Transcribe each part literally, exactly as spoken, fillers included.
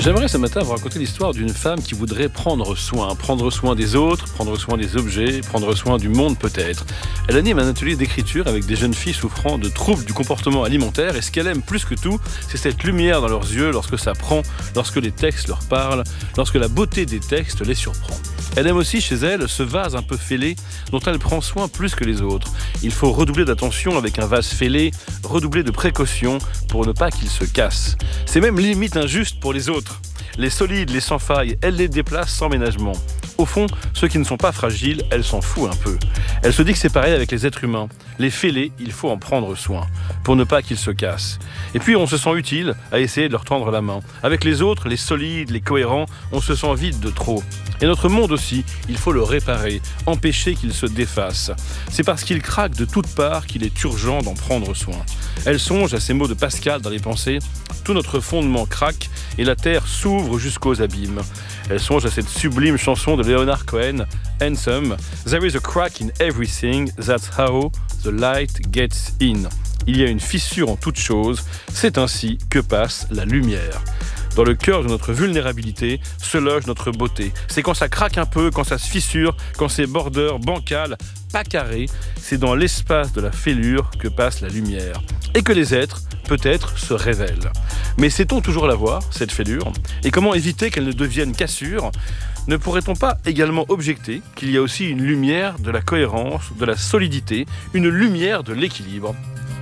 J'aimerais ce matin vous raconter l'histoire d'une femme qui voudrait prendre soin, prendre soin des autres, prendre soin des objets, prendre soin du monde peut-être. Elle anime un atelier d'écriture avec des jeunes filles souffrant de troubles du comportement alimentaire et ce qu'elle aime plus que tout, c'est cette lumière dans leurs yeux lorsque ça prend, lorsque les textes leur parlent, lorsque la beauté des textes les surprend. Elle aime aussi chez elle ce vase un peu fêlé dont elle prend soin plus que les autres. Il faut redoubler d'attention avec un vase fêlé, redoubler de précaution pour ne pas qu'il se casse. C'est même limite injuste pour les autres. Les solides, les sans faille, elle les déplace sans ménagement. Au fond, ceux qui ne sont pas fragiles, elle s'en fout un peu. Elle se dit que c'est pareil avec les êtres humains. Les fêlés, il faut en prendre soin, pour ne pas qu'ils se cassent. Et puis on se sent utile à essayer de leur tendre la main. Avec les autres, les solides, les cohérents, on se sent vide de trop. Et notre monde aussi, il faut le réparer, empêcher qu'il se défasse. C'est parce qu'il craque de toutes parts qu'il est urgent d'en prendre soin. Elle songe à ces mots de Pascal dans les pensées. Tout notre fondement craque et la terre s'ouvre jusqu'aux abîmes. Elle songe à cette sublime chanson de Leonard Cohen, Handsome. There is a crack in everything, that's how the light gets in. Il y a une fissure en toute chose, c'est ainsi que passe la lumière. Dans le cœur de notre vulnérabilité se loge notre beauté. C'est quand ça craque un peu, quand ça se fissure, quand c'est border, bancal, pas carré, c'est dans l'espace de la fêlure que passe la lumière. Et que les êtres, peut-être, se révèlent. Mais sait-on toujours la voir, cette fêlure ? Et comment éviter qu'elle ne devienne cassure ? Ne pourrait-on pas également objecter qu'il y a aussi une lumière de la cohérence, de la solidité, une lumière de l'équilibre ?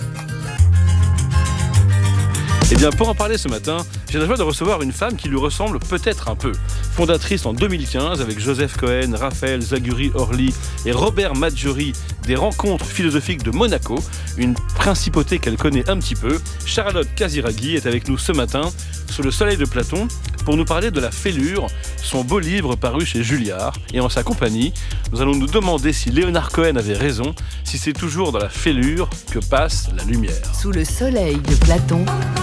Eh bien, pour en parler ce matin, j'ai la joie de recevoir une femme qui lui ressemble peut-être un peu. Fondatrice en deux mille quinze avec Joseph Cohen, Raphaël Zaguri-Orly et Robert Maggiori des Rencontres philosophiques de Monaco, une principauté qu'elle connaît un petit peu, Charlotte Casiraghi est avec nous ce matin sous le soleil de Platon pour nous parler de La Fêlure, son beau livre paru chez Julliard. Et en sa compagnie, nous allons nous demander si Léonard Cohen avait raison, si c'est toujours dans la fêlure que passe la lumière. Sous le soleil de Platon,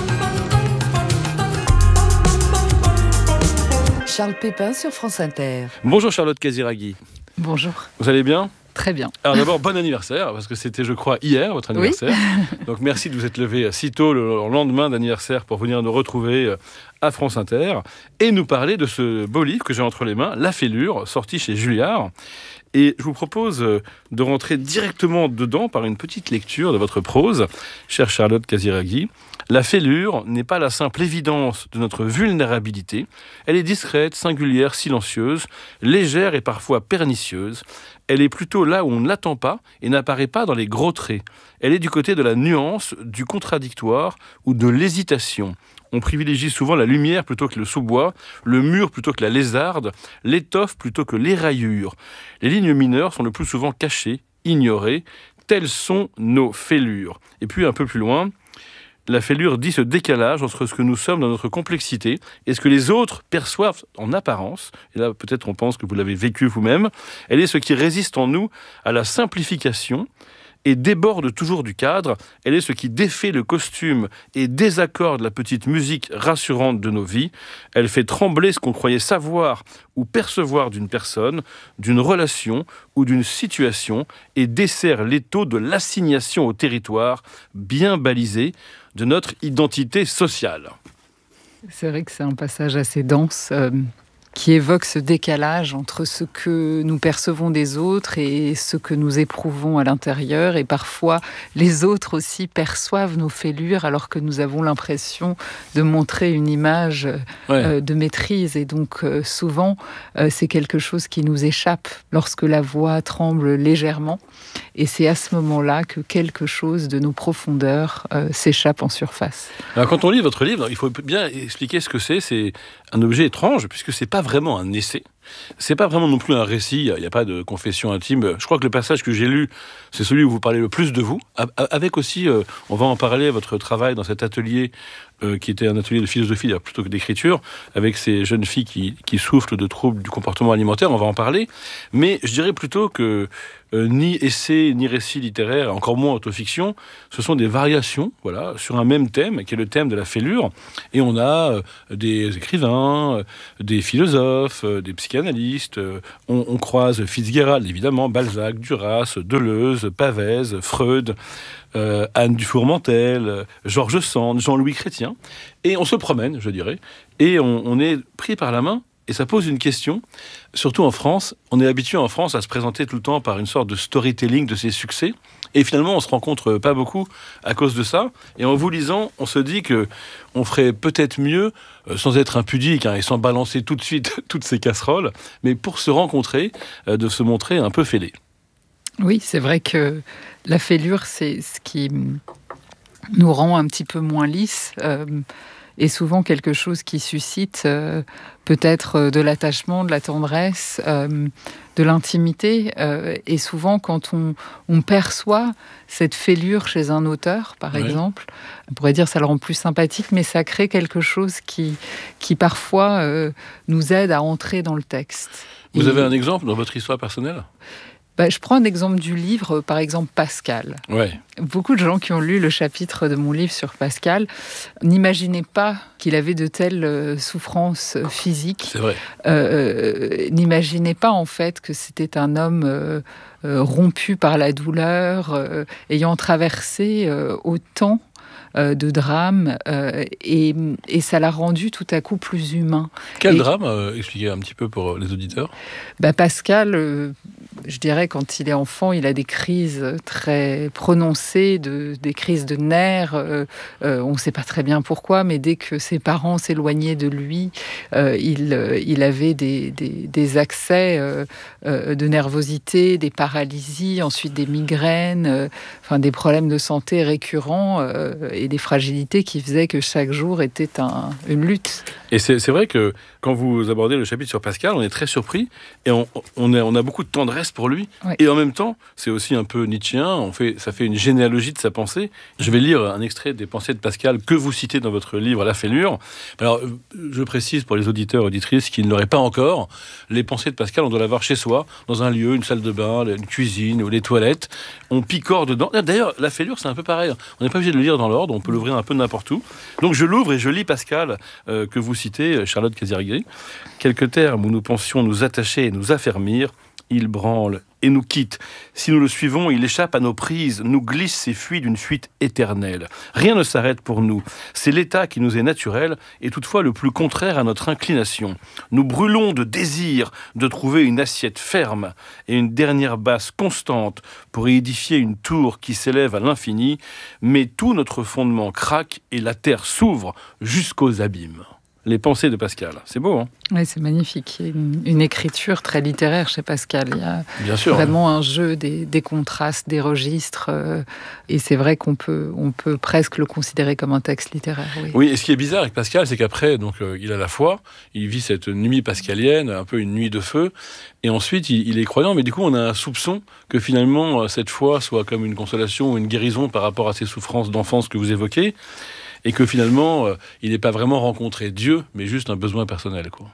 Charles Pépin sur France Inter. Bonjour Charlotte Casiraghi. Bonjour. Vous allez bien ? Très bien. Alors d'abord, bon anniversaire, parce que c'était, je crois, hier, votre anniversaire. Oui. Donc merci de vous être levé si tôt le lendemain d'anniversaire pour venir nous retrouver à France Inter et nous parler de ce beau livre que j'ai entre les mains, La Fêlure, sorti chez Julliard. Et je vous propose de rentrer directement dedans par une petite lecture de votre prose, chère Charlotte Casiraghi. La fêlure n'est pas la simple évidence de notre vulnérabilité. Elle est discrète, singulière, silencieuse, légère et parfois pernicieuse. Elle est plutôt là où on ne l'attend pas et n'apparaît pas dans les gros traits. Elle est du côté de la nuance, du contradictoire ou de l'hésitation. On privilégie souvent la lumière plutôt que le sous-bois, le mur plutôt que la lézarde, l'étoffe plutôt que l'éraillure. Les lignes mineures sont le plus souvent cachées, ignorées. Telles sont nos fêlures. Et puis un peu plus loin, la fêlure dit ce décalage entre ce que nous sommes dans notre complexité et ce que les autres perçoivent en apparence. Et là, peut-être on pense que vous l'avez vécu vous-même. Elle est ce qui résiste en nous à la simplification et déborde toujours du cadre. Elle est ce qui défait le costume et désaccorde la petite musique rassurante de nos vies. Elle fait trembler ce qu'on croyait savoir ou percevoir d'une personne, d'une relation ou d'une situation et dessert l'étau de l'assignation au territoire bien balisé de notre identité sociale. C'est vrai que c'est un passage assez dense euh, qui évoque ce décalage entre ce que nous percevons des autres et ce que nous éprouvons à l'intérieur. Et parfois, les autres aussi perçoivent nos fêlures alors que nous avons l'impression de montrer une image ouais. euh, de maîtrise. Et donc, euh, souvent, euh, c'est quelque chose qui nous échappe lorsque la voix tremble légèrement. Et c'est à ce moment-là que quelque chose de nos profondeurs euh, s'échappe en surface. Alors, quand on lit votre livre, il faut bien expliquer ce que c'est. C'est un objet étrange, puisque c'est pas vraiment un essai. C'est pas vraiment non plus un récit, il n'y a pas de confession intime. Je crois que le passage que j'ai lu, c'est celui où vous parlez le plus de vous. Avec aussi, euh, on va en parler, votre travail dans cet atelier, euh, qui était un atelier de philosophie plutôt que d'écriture, avec ces jeunes filles qui, qui souffrent de troubles du comportement alimentaire, on va en parler. Mais je dirais plutôt que euh, ni essai, ni récit littéraire, encore moins autofiction, ce sont des variations, voilà, sur un même thème, qui est le thème de la fêlure. Et on a euh, des écrivains, euh, des philosophes, euh, des psychiatres, psychanalystes. Euh, on, on croise Fitzgerald, évidemment, Balzac, Duras, Deleuze, Pavese, Freud, euh, Anne Dufourmentel, euh, Georges Sand, Jean-Louis Chrétien. Et on se promène, je dirais, et on, on est pris par la main. Et ça pose une question, surtout en France. On est habitué en France à se présenter tout le temps par une sorte de storytelling de ses succès. Et finalement, on se rencontre pas beaucoup à cause de ça. Et en vous lisant, on se dit que on ferait peut-être mieux, euh, sans être impudique hein, et sans balancer tout de suite toutes ces casseroles, mais pour se rencontrer, euh, de se montrer un peu fêlé. Oui, c'est vrai que la fêlure, c'est ce qui nous rend un petit peu moins lisses. Euh, et souvent quelque chose qui suscite euh, peut-être euh, de l'attachement, de la tendresse, euh, de l'intimité. Euh, et souvent, quand on, on perçoit cette fêlure chez un auteur, par oui. exemple, on pourrait dire que ça le rend plus sympathique, mais ça crée quelque chose qui, qui parfois euh, nous aide à entrer dans le texte. Vous et... avez un exemple dans votre histoire personnelle ? Bah, je prends un exemple du livre, par exemple Pascal. Ouais. Beaucoup de gens qui ont lu le chapitre de mon livre sur Pascal n'imaginaient pas qu'il avait de telles euh, souffrances physiques. C'est vrai. Euh, n'imaginaient pas en fait que c'était un homme euh, euh, rompu par la douleur, euh, ayant traversé euh, autant de drame euh, et, et ça l'a rendu tout à coup plus humain. Quel et, drame euh, expliquez un petit peu pour les auditeurs. bah Pascal, euh, je dirais quand il est enfant, il a des crises très prononcées, de, des crises de nerfs. Euh, euh, on ne sait pas très bien pourquoi, mais dès que ses parents s'éloignaient de lui, euh, il, euh, il avait des, des, des accès euh, euh, de nervosité, des paralysies, ensuite des migraines, euh, enfin des problèmes de santé récurrents. Euh, et des fragilités qui faisaient que chaque jour était un, une lutte. Et c'est, c'est vrai que quand vous abordez le chapitre sur Pascal, on est très surpris et on, on, est, on a beaucoup de tendresse pour lui. Oui. Et en même temps, c'est aussi un peu nietzschéen, on fait, ça fait une généalogie de sa pensée. Je vais lire un extrait des pensées de Pascal que vous citez dans votre livre La Fêlure. Alors, je précise pour les auditeurs et auditrices qui ne l'auraient pas encore, les pensées de Pascal, on doit l'avoir chez soi, dans un lieu, une salle de bain, une cuisine ou les toilettes. On picore dedans. D'ailleurs, La Fêlure, c'est un peu pareil. On n'est pas obligé de le lire dans l'ordre, on peut l'ouvrir un peu n'importe où. Donc je l'ouvre et je lis Pascal, euh, que vous citez, Charlotte Casiraghi. Quelques termes où nous pensions nous attacher et nous affermir, il branle et nous quitte. Si nous le suivons, il échappe à nos prises, nous glisse et fuit d'une fuite éternelle. Rien ne s'arrête pour nous. C'est l'état qui nous est naturel et toutefois le plus contraire à notre inclination. Nous brûlons de désir de trouver une assiette ferme et une dernière base constante pour y édifier une tour qui s'élève à l'infini, mais tout notre fondement craque et la terre s'ouvre jusqu'aux abîmes. Les pensées de Pascal. C'est beau, hein ? Oui, c'est magnifique. Il y a une, une écriture très littéraire chez Pascal. Il y a Bien sûr, vraiment hein. un jeu des, des contrastes, des registres. Euh, et c'est vrai qu'on peut, on peut presque le considérer comme un texte littéraire. Oui, oui, et ce qui est bizarre avec Pascal, c'est qu'après, donc, euh, il a la foi, il vit cette nuit pascalienne, un peu une nuit de feu, et ensuite, il, il est croyant. Mais du coup, on a un soupçon que finalement, euh, cette foi soit comme une consolation ou une guérison par rapport à ces souffrances d'enfance que vous évoquez. Et que finalement, euh, il n'est pas vraiment rencontré Dieu, mais juste un besoin personnel, quoi.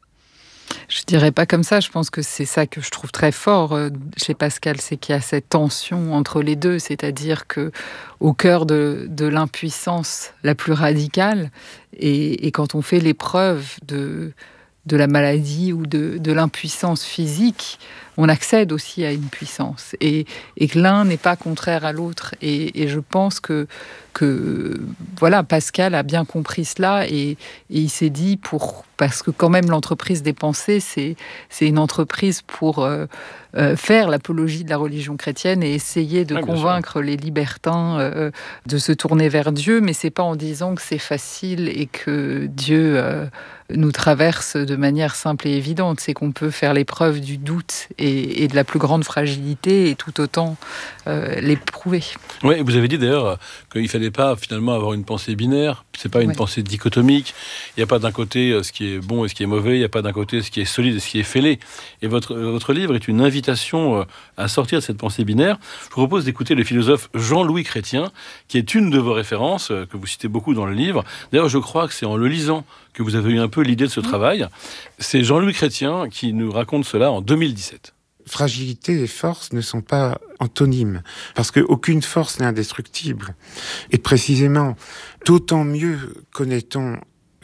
Je dirais pas comme ça. Je pense que c'est ça que je trouve très fort euh, chez Pascal, c'est qu'il y a cette tension entre les deux, c'est-à-dire que au cœur de, de l'impuissance la plus radicale, et, et quand on fait l'épreuve de, de la maladie ou de, de l'impuissance physique, on accède aussi à une puissance, et, et que l'un n'est pas contraire à l'autre. Et, et je pense que, que voilà, Pascal a bien compris cela, et, et il s'est dit, pour, parce que quand même l'entreprise des pensées, c'est, c'est une entreprise pour euh, euh, faire l'apologie de la religion chrétienne et essayer de ah, convaincre les libertins euh, de se tourner vers Dieu, mais c'est pas en disant que c'est facile et que Dieu euh, nous traverse de manière simple et évidente. C'est qu'on peut faire l'épreuve du doute et, et de la plus grande fragilité, et tout autant euh, l'éprouver. Oui, vous avez dit d'ailleurs qu'il ne fallait pas finalement avoir une pensée binaire, c'est pas une ouais. pensée dichotomique, il n'y a pas d'un côté ce qui est bon et ce qui est mauvais, il n'y a pas d'un côté ce qui est solide et ce qui est fêlé. Et votre, votre livre est une invitation à sortir de cette pensée binaire. Je vous propose d'écouter le philosophe Jean-Louis Chrétien, qui est une de vos références, que vous citez beaucoup dans le livre. D'ailleurs, je crois que c'est en le lisant que vous avez eu un peu l'idée de ce travail. C'est Jean-Louis Chrétien qui nous raconte cela en deux mille dix-sept. Fragilité et force ne sont pas antonymes, parce qu'aucune force n'est indestructible. Et précisément, d'autant mieux connaît-on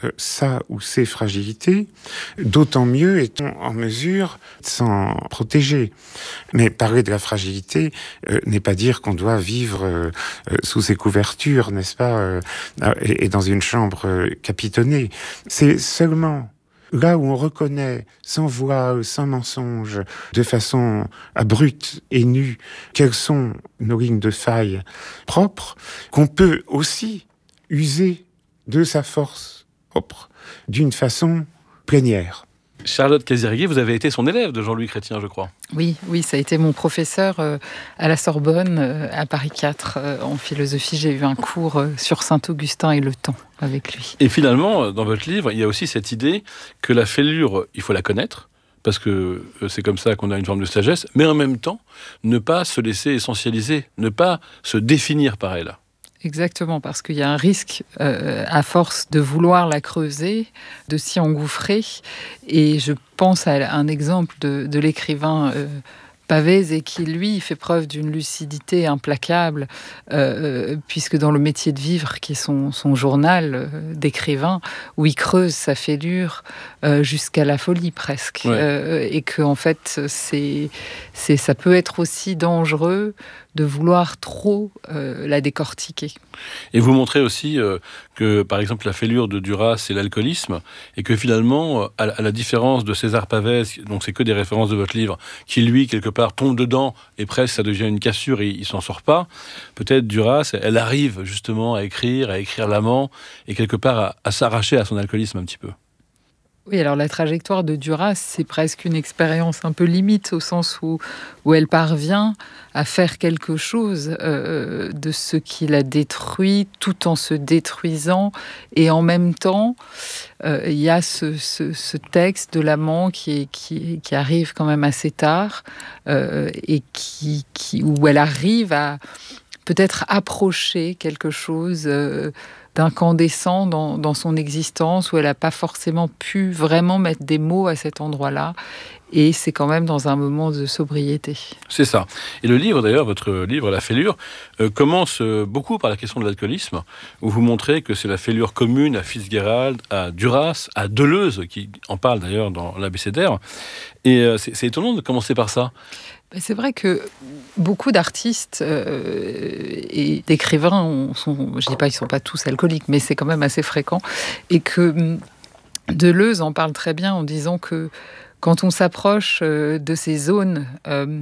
euh, sa ou ses fragilités, d'autant mieux est-on en mesure de s'en protéger. Mais parler de la fragilité euh, n'est pas dire qu'on doit vivre euh, euh, sous ses couvertures, n'est-ce pas, euh, et, et dans une chambre euh, capitonnée. C'est seulement là où on reconnaît, sans voile, sans mensonge, de façon abrupte et nue, quelles sont nos lignes de faille propres, qu'on peut aussi user de sa force propre d'une façon plénière. Charlotte Casiraghi, vous avez été son élève de Jean-Louis Chrétien, je crois. Oui, oui, ça a été mon professeur euh, à la Sorbonne, euh, à Paris quatre, euh, en philosophie. J'ai eu un cours euh, sur Saint-Augustin et le temps avec lui. Et finalement, dans votre livre, il y a aussi cette idée que la fêlure, il faut la connaître, parce que c'est comme ça qu'on a une forme de sagesse, mais en même temps, ne pas se laisser essentialiser, ne pas se définir par elle. Exactement, parce qu'il y a un risque, euh, à force de vouloir la creuser, de s'y engouffrer. Et je pense à un exemple de, de l'écrivain euh, Pavese, et qui, lui, fait preuve d'une lucidité implacable, euh, puisque dans Le métier de vivre, qui est son, son journal euh, d'écrivain, où il creuse sa fêlure euh, jusqu'à la folie presque. Ouais. Euh, et que, en fait, c'est, c'est, ça peut être aussi dangereux de vouloir trop euh, la décortiquer. Et vous montrez aussi euh, que, par exemple, la fêlure de Duras, c'est l'alcoolisme, et que finalement, à la, à la différence de César Pavese, donc c'est que des références de votre livre, qui lui, quelque part, tombe dedans, et presque ça devient une cassure, et il s'en sort pas, peut-être Duras, elle arrive justement à écrire, à écrire l'amant, et quelque part à, à s'arracher à son alcoolisme un petit peu. Oui, alors la trajectoire de Duras, c'est presque une expérience un peu limite, au sens où, où elle parvient à faire quelque chose euh, de ce qui la détruit, tout en se détruisant. Et en même temps, euh, il y a ce, ce, ce texte de l'amant qui, est, qui, qui arrive quand même assez tard, euh, et qui, qui, où elle arrive à peut-être approcher quelque chose euh, d'incandescent dans, dans son existence, où elle n'a pas forcément pu vraiment mettre des mots à cet endroit-là. Et c'est quand même dans un moment de sobriété. C'est ça. Et le livre, d'ailleurs, votre livre, La fêlure, euh, commence euh, beaucoup par la question de l'alcoolisme, où vous montrez que c'est la fêlure commune à Fitzgerald, à Duras, à Deleuze, qui en parle d'ailleurs dans l'Abécédaire. Et euh, c'est, c'est étonnant de commencer par ça. C'est vrai que beaucoup d'artistes euh, et d'écrivains, sont, je ne dis pas qu'ils ne sont pas tous alcooliques, mais c'est quand même assez fréquent. Et que Deleuze en parle très bien en disant que quand on s'approche euh, de ces zones euh,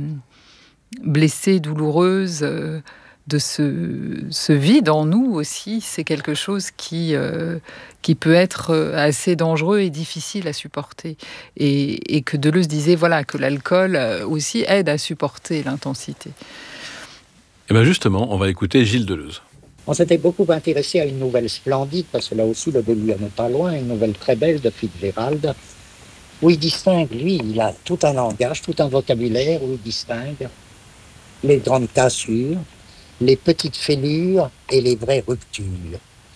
blessées, douloureuses, euh, de ce, ce vide en nous aussi, c'est quelque chose qui, euh, qui peut être assez dangereux et difficile à supporter. Et, et que Deleuze disait voilà, que l'alcool aussi aide à supporter l'intensité. Et bien justement, on va écouter Gilles Deleuze. On s'était beaucoup intéressé à une nouvelle splendide, parce que là aussi le délire n'est pas loin, une nouvelle très belle de Fitzgerald, où il distingue, lui, il a tout un langage, tout un vocabulaire, où il distingue les grandes cassures, les petites fêlures et les vraies ruptures.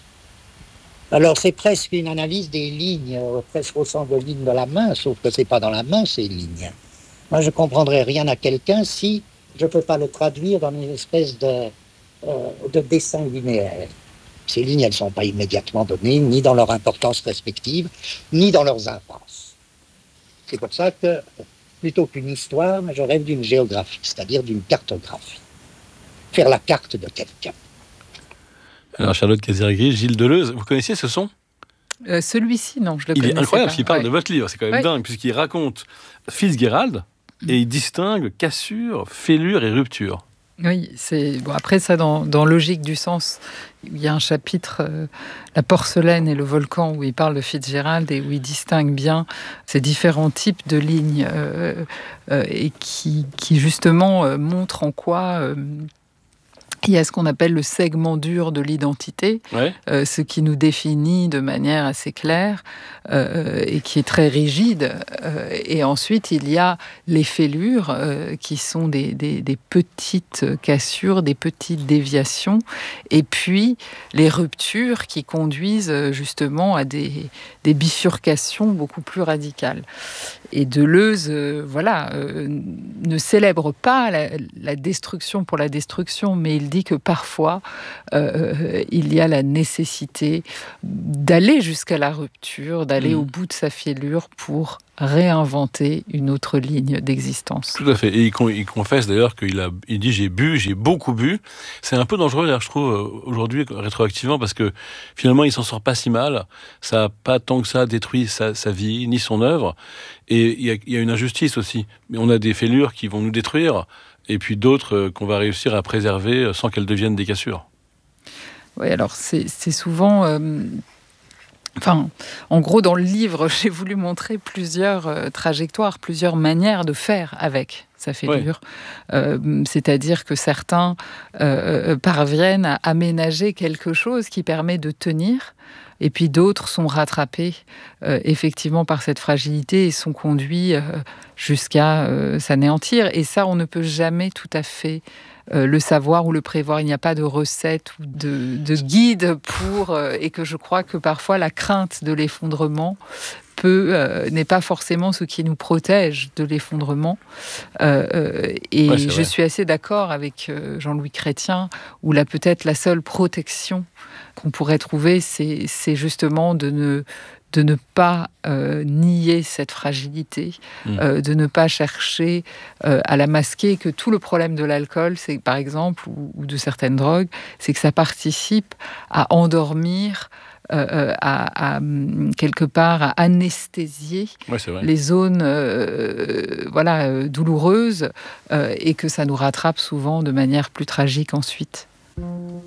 Alors c'est presque une analyse des lignes, presque au sens de lignes de la main, sauf que c'est pas dans la main ces lignes. Moi je comprendrais rien à quelqu'un si je peux pas le traduire dans une espèce de, euh, de dessin linéaire. Ces lignes, elles sont pas immédiatement données, ni dans leur importance respective, ni dans leurs intenses. C'est pour ça que, plutôt qu'une histoire, je rêve d'une géographie, c'est-à-dire d'une cartographie. Faire la carte de quelqu'un. Alors Charlotte Casiraghi, Gilles Deleuze, vous connaissiez ce son ? euh, Celui-ci, non, je le Il connaissais est incroyable, pas. parce qu'il parle ouais. de votre livre, c'est quand même ouais. dingue, puisqu'il raconte Fitzgerald, mmh. et il distingue cassure, fêlure et rupture. Oui, c'est bon. Après ça, dans, dans Logique du sens, il y a un chapitre, euh, La porcelaine et le volcan, où il parle de Fitzgerald et où il distingue bien ces différents types de lignes euh, euh, et qui, qui justement euh, montrent en quoi euh, il y a ce qu'on appelle le segment dur de l'identité, ouais. euh, ce qui nous définit de manière assez claire euh, et qui est très rigide. Euh, et ensuite, il y a les fêlures euh, qui sont des, des, des petites cassures, des petites déviations. Et puis, les ruptures qui conduisent justement à des, des bifurcations beaucoup plus radicales. Et Deleuze, euh, voilà, euh, ne célèbre pas la, la destruction pour la destruction, mais il dit que parfois, euh, il y a la nécessité d'aller jusqu'à la rupture, d'aller mmh. au bout de sa fielure pour réinventer une autre ligne d'existence. Tout à fait. Et il, con, il confesse d'ailleurs qu'il a, il dit j'ai bu, j'ai beaucoup bu. C'est un peu dangereux, d'ailleurs, je trouve, aujourd'hui, rétroactivement, parce que finalement, il s'en sort pas si mal. Ça n'a pas tant que ça détruit sa, sa vie, ni son œuvre. Et il y a, il y a une injustice aussi. Mais on a des fêlures qui vont nous détruire, et puis d'autres euh, qu'on va réussir à préserver sans qu'elles deviennent des cassures. Oui, alors c'est, c'est souvent... Euh... Enfin, en gros, dans le livre, j'ai voulu montrer plusieurs euh, trajectoires, plusieurs manières de faire avec sa fêlure. Ouais. Euh, c'est-à-dire que certains euh, parviennent à aménager quelque chose qui permet de tenir, et puis d'autres sont rattrapés euh, effectivement par cette fragilité et sont conduits euh, jusqu'à euh, s'anéantir. Et ça, on ne peut jamais tout à fait Euh, le savoir ou le prévoir. Il n'y a pas de recette ou de, de guide pour... Euh, et que je crois que parfois la crainte de l'effondrement peut, euh, n'est pas forcément ce qui nous protège de l'effondrement. Euh, euh, et ouais, je vrai. suis assez d'accord avec euh, Jean-Louis Chrétien, où là, peut-être la seule protection qu'on pourrait trouver, c'est, c'est justement de ne... de ne pas euh, nier cette fragilité, mmh. euh, de ne pas chercher euh, à la masquer, que tout le problème de l'alcool, c'est par exemple, ou, ou de certaines drogues, c'est que ça participe à endormir, euh, à, à quelque part à anesthésier ouais, les zones euh, voilà, euh, douloureuses, euh, et que ça nous rattrape souvent de manière plus tragique ensuite.